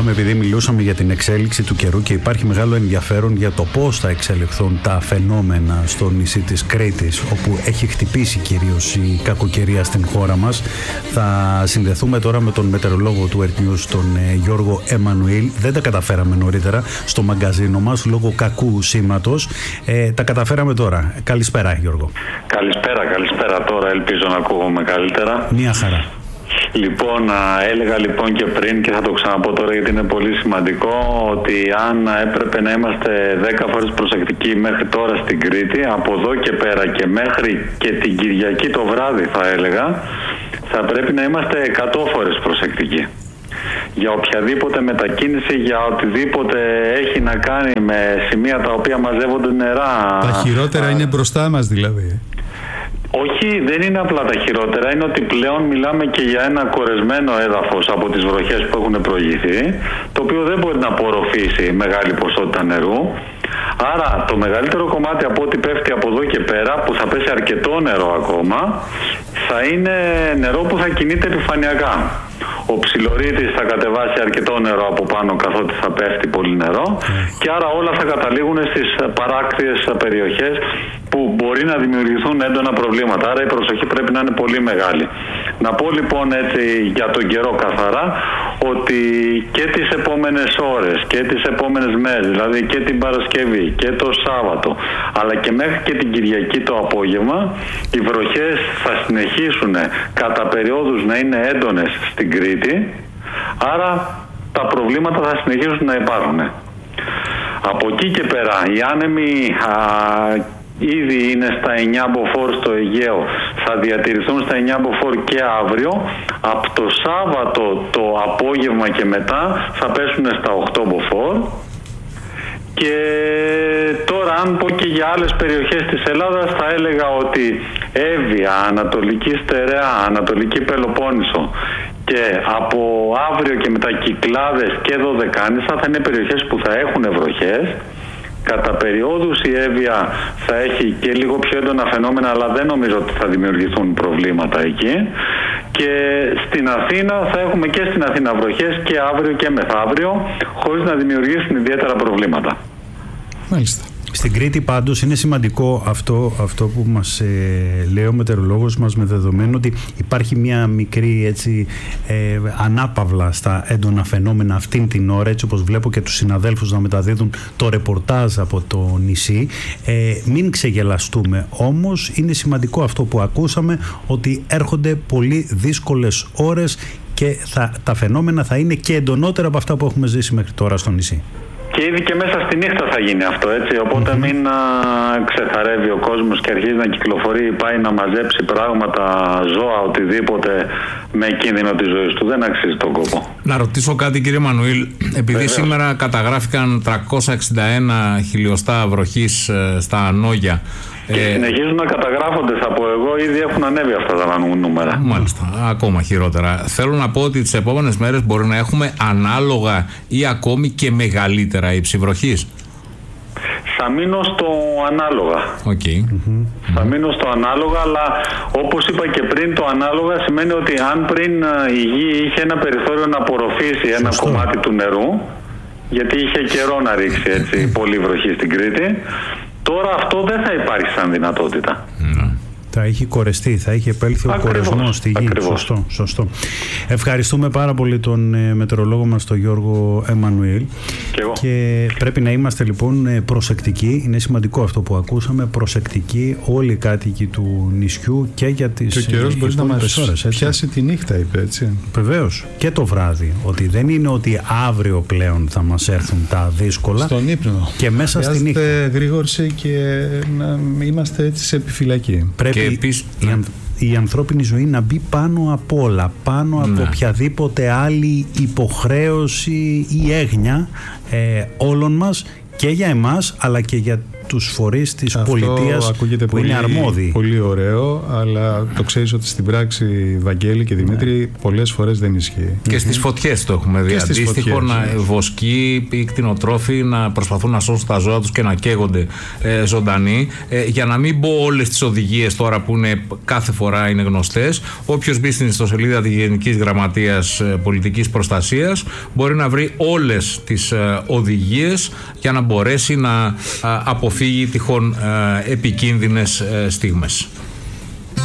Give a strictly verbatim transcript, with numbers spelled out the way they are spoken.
Πάμε, επειδή μιλούσαμε για την εξέλιξη του καιρού και υπάρχει μεγάλο ενδιαφέρον για το πώς θα εξελιχθούν τα φαινόμενα στο νησί της Κρήτης, όπου έχει χτυπήσει κυρίως η κακοκαιρία στην χώρα μας. Θα συνδεθούμε τώρα με τον μετεωρολόγο του Earth News, τον Γιώργο Εμμανουήλ. Δεν τα καταφέραμε νωρίτερα στο μαγκαζίνο μας λόγω κακού σήματος. Ε, τα καταφέραμε τώρα. Καλησπέρα, Γιώργο. Καλησπέρα, καλησπέρα τώρα. Ελπίζω να ακούγομαι καλύτερα. Μια χαρά. Λοιπόν, έλεγα λοιπόν και πριν και θα το ξαναπώ τώρα γιατί είναι πολύ σημαντικό, ότι αν έπρεπε να είμαστε δέκα φορές προσεκτικοί μέχρι τώρα στην Κρήτη, από εδώ και πέρα και μέχρι και την Κυριακή το βράδυ θα έλεγα, θα πρέπει να είμαστε εκατό φορές προσεκτικοί. Για οποιαδήποτε μετακίνηση, για οτιδήποτε έχει να κάνει με σημεία τα οποία μαζεύονται νερά. Τα χειρότερα α... είναι μπροστά μας δηλαδή. Όχι, δεν είναι απλά τα χειρότερα, είναι ότι πλέον μιλάμε και για ένα κορεσμένο έδαφος από τις βροχές που έχουν προηγηθεί, το οποίο δεν μπορεί να απορροφήσει μεγάλη ποσότητα νερού. Άρα το μεγαλύτερο κομμάτι από ό,τι πέφτει από εδώ και πέρα, που θα πέσει αρκετό νερό ακόμα, θα είναι νερό που θα κινείται επιφανειακά. Ο ψιλορίτης θα κατεβάσει αρκετό νερό από πάνω καθότι θα πέφτει πολύ νερό και άρα όλα θα καταλήγουν στις παράκτιες περιοχές που μπορεί να δημιουργηθούν έντονα προβλήματα. Άρα η προσοχή πρέπει να είναι πολύ μεγάλη. Να πω λοιπόν έτσι για τον καιρό καθαρά ότι και τις επόμενες ώρες και τις επόμενες μέρες, δηλαδή και την Παρασκευή και το Σάββατο, αλλά και μέχρι και την Κυριακή το απόγευμα, οι βροχές θα συνεχίσουν κατά περιόδους να είναι έντονες στην Κρήτη, άρα τα προβλήματα θα συνεχίσουν να υπάρχουν. Από εκεί και πέρα οι άνεμοι α, ήδη είναι στα εννιά μποφόρ στο Αιγαίο, θα διατηρηθούν στα εννιά μποφόρ και αύριο. Από το Σάββατο το απόγευμα και μετά θα πέσουν στα οκτώ μποφόρ. Και τώρα αν πω και για άλλες περιοχές της Ελλάδας, θα έλεγα ότι Εύβοια, Ανατολική Στερεά, Ανατολική Πελοπόννησο και από αύριο και μετά Κυκλάδες και Δωδεκάνησα θα είναι περιοχές που θα έχουν βροχές. Κατά περιόδους η Εύβοια θα έχει και λίγο πιο έντονα φαινόμενα, αλλά δεν νομίζω ότι θα δημιουργηθούν προβλήματα εκεί. Και στην Αθήνα θα έχουμε και στην Αθήνα βροχές και αύριο και μεθαύριο, χωρίς να δημιουργήσουν ιδιαίτερα προβλήματα. Μάλιστα. Στην Κρήτη πάντως είναι σημαντικό αυτό, αυτό που μας ε, λέει ο μετεωρολόγος μας, με δεδομένο ότι υπάρχει μια μικρή έτσι, ε, ανάπαυλα στα έντονα φαινόμενα αυτήν την ώρα, έτσι όπως βλέπω και τους συναδέλφους να μεταδίδουν το ρεπορτάζ από το νησί. Ε, μην ξεγελαστούμε όμως, είναι σημαντικό αυτό που ακούσαμε, ότι έρχονται πολύ δύσκολες ώρες και θα, τα φαινόμενα θα είναι και εντονότερα από αυτά που έχουμε ζήσει μέχρι τώρα στο νησί. Και ήδη και μέσα στη νύχτα θα γίνει αυτό, έτσι, οπότε mm-hmm. μην α, ξεθαρεύει ο κόσμος και αρχίζει να κυκλοφορεί, πάει να μαζέψει πράγματα, ζώα, οτιδήποτε με κίνδυνο της ζωής του. Δεν αξίζει τον κόπο. Να ρωτήσω κάτι, κύριε Μανουήλ, επειδή Βεβαίως. Σήμερα καταγράφηκαν τριακόσια εξήντα ένα χιλιοστά βροχής ε, στα Ανόγια. Και ε, συνεχίζουν να καταγράφονται, θα πω εγώ, ήδη έχουν ανέβει αυτά τα νούμερα. Μάλιστα, ακόμα χειρότερα. Θέλω να πω ότι τις επόμενες μέρες μπορεί να έχουμε ανάλογα ή ακόμη και μεγαλύτερα ύψη βροχής. Θα μείνω στο ανάλογα. Okay. Mm-hmm. Θα μείνω στο ανάλογα, αλλά όπως είπα και πριν, το ανάλογα σημαίνει ότι αν πριν η γη είχε ένα περιθώριο να απορροφήσει Σωστό. ένα κομμάτι του νερού, γιατί είχε καιρό να ρίξει έτσι πολύ βροχή στην Κρήτη, τώρα αυτό δεν θα υπάρχει σαν δυνατότητα. Mm. Θα έχει κορεστεί, θα έχει επέλθει ο κορεσμός στη γη. Σωστό, σωστό. Ευχαριστούμε πάρα πολύ τον ε, μετεωρολόγο μας, τον Γιώργο Εμμανουήλ. Και, και πρέπει να είμαστε λοιπόν προσεκτικοί. Είναι σημαντικό αυτό που ακούσαμε. Προσεκτικοί όλοι οι κάτοικοι του νησιού και για τις ώρες. Και ο καιρός μπορεί να μας ώρες, πιάσει τη νύχτα, είπε, έτσι. Βεβαίως. Και το βράδυ. Ότι δεν είναι ότι αύριο πλέον θα μας έρθουν τα δύσκολα. Στον ύπνο. Και μέσα στη νύχτα. Χρειάζεται γρήγορση και να είμαστε έτσι σε επιφυλακή. Πρέπει Επίσης, η, αν, η ανθρώπινη ζωή να μπει πάνω απ' όλα, πάνω ναι. από οποιαδήποτε άλλη υποχρέωση ή έγνοια ε, όλων μας, και για εμάς αλλά και για τους φορείς της Αυτό πολιτείας που πολύ, είναι αρμόδιοι. Πολύ ωραίο, αλλά το ξέρεις ότι στην πράξη, Βαγγέλη και Δημήτρη, ναι. πολλές φορές δεν ισχύει. Και στις φωτιές το έχουμε δει. Αντίστοιχο, να ναι. βοσκοί ή κτηνοτρόφοι να προσπαθούν να σώσουν τα ζώα τους και να καίγονται ε, ζωντανοί. Ε, για να μην πω όλες τις οδηγίες τώρα που είναι, κάθε φορά είναι γνωστές, όποιος μπει στην ιστοσελίδα της Γενικής Γραμματείας ε, Πολιτικής Προστασίας μπορεί να βρει όλες τις ε, οδηγίες για να μπορέσει να ε, αποφύγει τυχόν ε, επικίνδυνες ε, στιγμές.